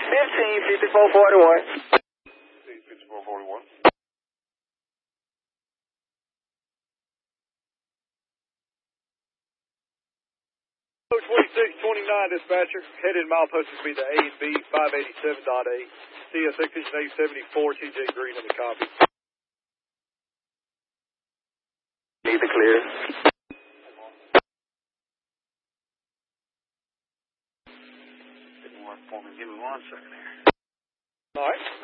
5441. 5441. 2629 dispatcher, headed milepost would be the A and B 587.8. CSX Station 874, TJ Green in the copy. Need the clear. Didn't work for me. Give me 1 second here. All right.